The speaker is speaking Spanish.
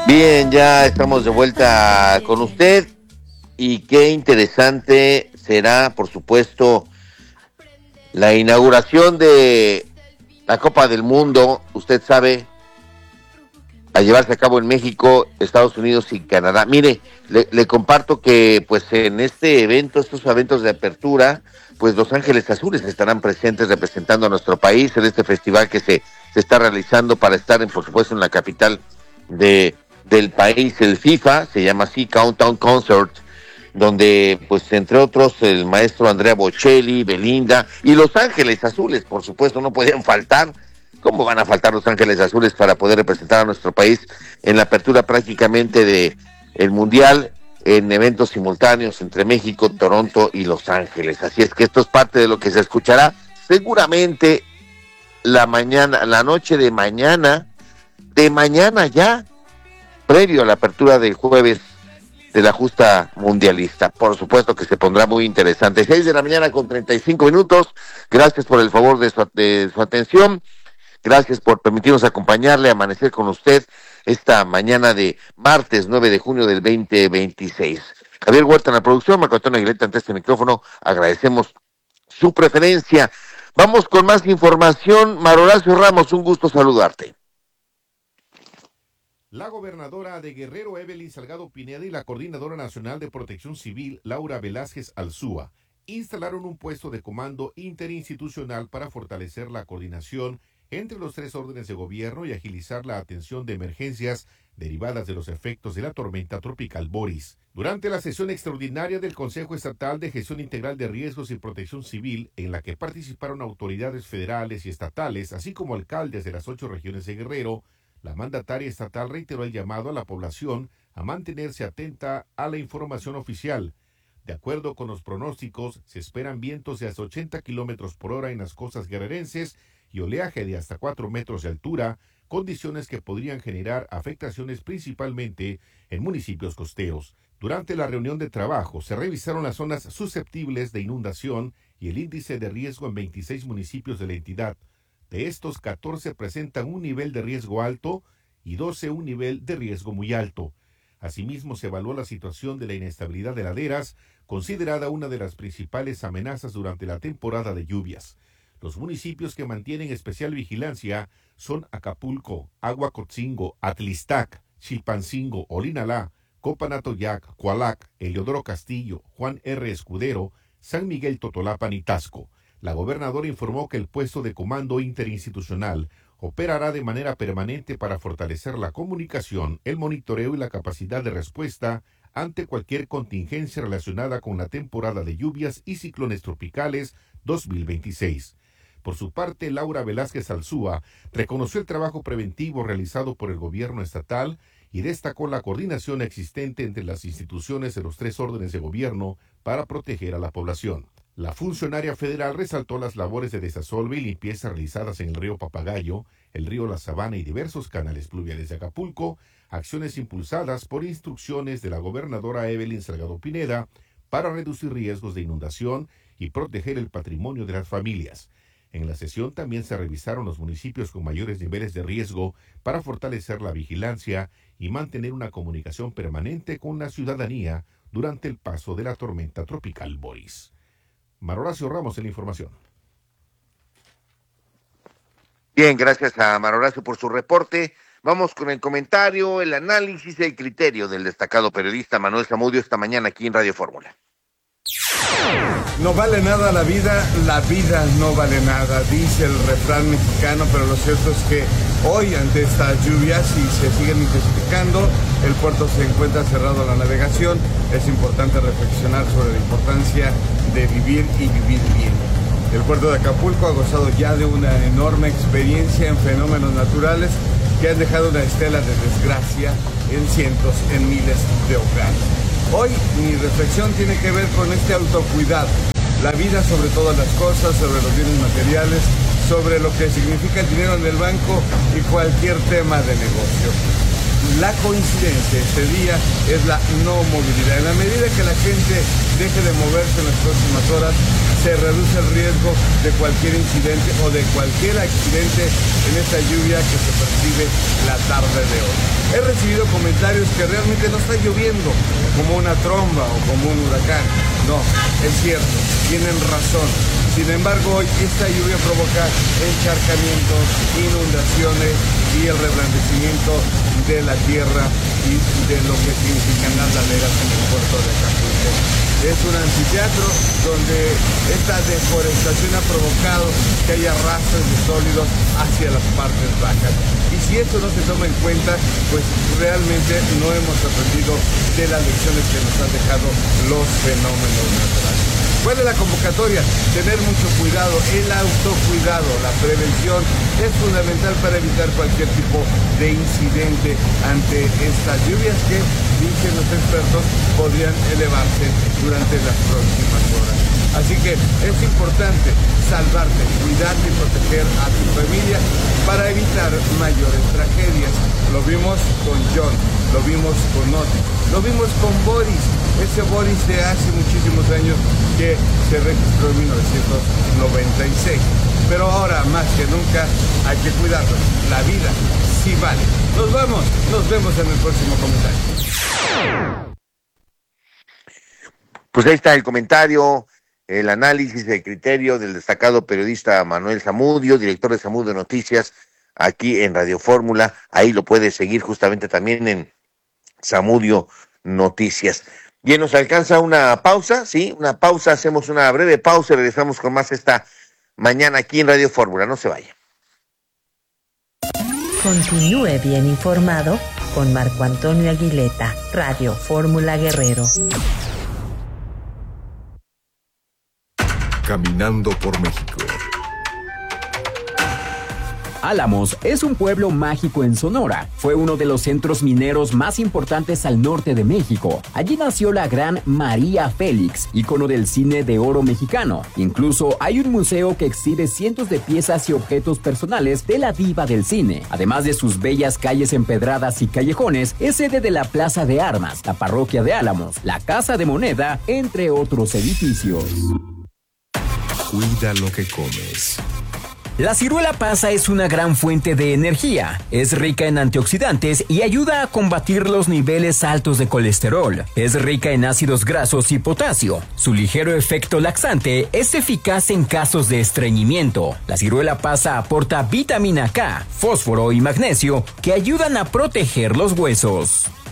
Bien, ya estamos de vuelta con usted y qué interesante será, por supuesto, la inauguración de la Copa del Mundo, usted sabe, a llevarse a cabo en México, Estados Unidos y Canadá. Mire, le comparto que pues en este evento, estos eventos de apertura, pues Los Ángeles Azules estarán presentes representando a nuestro país en este festival que se está realizando para estar, por supuesto, en la capital del país, el FIFA, se llama así, Countdown Concert, donde, pues, entre otros, el maestro Andrea Bocelli, Belinda y Los Ángeles Azules, por supuesto, no podían faltar. ¿Cómo van a faltar Los Ángeles Azules para poder representar a nuestro país en la apertura prácticamente de el Mundial en eventos simultáneos entre México, Toronto y Los Ángeles? Así es que esto es parte de lo que se escuchará seguramente la noche de mañana ya, previo a la apertura del jueves de la justa mundialista. Por supuesto que se pondrá muy interesante. 6 de la mañana con 35 minutos. Gracias por el favor de su atención. Gracias por permitirnos acompañarle, amanecer con usted esta mañana de martes 9 de junio del 2026. Javier Huerta en la producción, Marco Antonio Aguilera ante este micrófono. Agradecemos su preferencia. Vamos con más información. Horacio Ramos, un gusto saludarte. La gobernadora de Guerrero, Evelyn Salgado Pineda, y la coordinadora nacional de Protección Civil, Laura Velázquez Alzúa, instalaron un puesto de comando interinstitucional para fortalecer la coordinación entre los tres órdenes de gobierno y agilizar la atención de emergencias derivadas de los efectos de la tormenta tropical Boris. Durante la sesión extraordinaria del Consejo Estatal de Gestión Integral de Riesgos y Protección Civil, en la que participaron autoridades federales y estatales, así como alcaldes de las 8 regiones de Guerrero, la mandataria estatal reiteró el llamado a la población a mantenerse atenta a la información oficial. De acuerdo con los pronósticos, se esperan vientos de hasta 80 kilómetros por hora en las costas guerrerenses y oleaje de hasta 4 metros de altura, condiciones que podrían generar afectaciones principalmente en municipios costeros. Durante la reunión de trabajo se revisaron las zonas susceptibles de inundación y el índice de riesgo en 26 municipios de la entidad. De estos, 14 presentan un nivel de riesgo alto y 12 un nivel de riesgo muy alto. Asimismo, se evaluó la situación de la inestabilidad de laderas, considerada una de las principales amenazas durante la temporada de lluvias. Los municipios que mantienen especial vigilancia son Acapulco, Aguacotzingo, Atlistac, Chilpancingo, Olinalá, Copanatoyac, Cualac, Eliodoro Castillo, Juan R. Escudero, San Miguel Totolapan y Tasco. La gobernadora informó que el puesto de comando interinstitucional operará de manera permanente para fortalecer la comunicación, el monitoreo y la capacidad de respuesta ante cualquier contingencia relacionada con la temporada de lluvias y ciclones tropicales 2026. Por su parte, Laura Velázquez Alzúa reconoció el trabajo preventivo realizado por el gobierno estatal y destacó la coordinación existente entre las instituciones de los tres órdenes de gobierno para proteger a la población. La funcionaria federal resaltó las labores de desasolve y limpieza realizadas en el río Papagayo, el río La Sabana y diversos canales pluviales de Acapulco, acciones impulsadas por instrucciones de la gobernadora Evelyn Salgado Pineda para reducir riesgos de inundación y proteger el patrimonio de las familias. En la sesión también se revisaron los municipios con mayores niveles de riesgo para fortalecer la vigilancia y mantener una comunicación permanente con la ciudadanía durante el paso de la tormenta tropical Boris. Horacio Ramos en la información. Bien, gracias a Horacio por su reporte. Vamos con el comentario, el análisis y el criterio del destacado periodista Manuel Zamudio esta mañana aquí en Radio Fórmula. No vale nada la vida no vale nada, dice el refrán mexicano, pero lo cierto es que hoy, ante estas lluvias, y se siguen intensificando, el puerto se encuentra cerrado a la navegación. Es importante reflexionar sobre la importancia de vivir y vivir bien. El puerto de Acapulco ha gozado ya de una enorme experiencia en fenómenos naturales que han dejado una estela de desgracia en cientos, en miles de hogares. Hoy mi reflexión tiene que ver con este autocuidado, la vida sobre todas las cosas, sobre los bienes materiales, sobre lo que significa el dinero en el banco y cualquier tema de negocio. La coincidencia este día es la no movilidad. En la medida que la gente deje de moverse en las próximas horas, se reduce el riesgo de cualquier incidente o de cualquier accidente en esta lluvia que se percibe la tarde de hoy. He recibido comentarios que realmente no está lloviendo como una tromba o como un huracán. No, es cierto, tienen razón. Sin embargo, hoy esta lluvia provoca encharcamientos, inundaciones y el reblandecimiento de la tierra y de lo que significan las laderas en el puerto de Acapulco. Es un anfiteatro donde esta deforestación ha provocado que haya arrastres de sólidos hacia las partes bajas. Y si esto no se toma en cuenta, pues realmente no hemos aprendido de las lecciones que nos han dejado los fenómenos naturales. ¿Cuál es la convocatoria? Tener mucho cuidado, el autocuidado, la prevención es fundamental para evitar cualquier tipo de incidente ante estas lluvias que, dicen los expertos, podrían elevarse durante las próximas horas. Así que es importante salvarte, cuidarte y proteger a tu familia para evitar mayores tragedias. Lo vimos con John, lo vimos con Oti, lo vimos con Boris, ese Boris de hace muchísimos años que se registró en 1996. Pero ahora más que nunca hay que cuidarlo. La vida sí vale. Nos vemos en el próximo comentario. Pues ahí está el comentario, el análisis, el criterio del destacado periodista Manuel Zamudio, director de Zamudio Noticias, aquí en Radio Fórmula. Ahí lo puedes seguir justamente también en Zamudio Noticias. Bien, nos alcanza una pausa, ¿sí? Una pausa, hacemos una breve pausa y regresamos con más esta mañana aquí en Radio Fórmula. No se vaya. Continúe bien informado con Marco Antonio Aguileta, Radio Fórmula Guerrero. Caminando por México. Álamos es un pueblo mágico en Sonora. Fue uno de los centros mineros más importantes al norte de México. Allí nació la gran María Félix, ícono del cine de oro mexicano. Incluso hay un museo que exhibe cientos de piezas y objetos personales de la diva del cine. Además de sus bellas calles empedradas y callejones, es sede de la Plaza de Armas, la Parroquia de Álamos, la Casa de Moneda, entre otros edificios. Cuida lo que comes. La ciruela pasa es una gran fuente de energía, es rica en antioxidantes y ayuda a combatir los niveles altos de colesterol. Es rica en ácidos grasos y potasio. Su ligero efecto laxante es eficaz en casos de estreñimiento. La ciruela pasa aporta vitamina K, fósforo y magnesio que ayudan a proteger los huesos.